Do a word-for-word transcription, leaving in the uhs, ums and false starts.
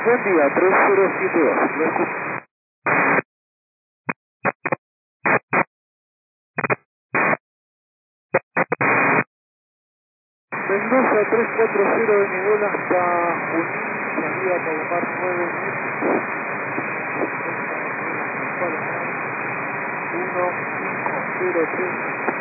Buen día, tres cero siete dos. Lo escucho. Mendoza tres cuatro cero de nivel hasta Junín, salida para mar nueve mil. uno cinco cero tres.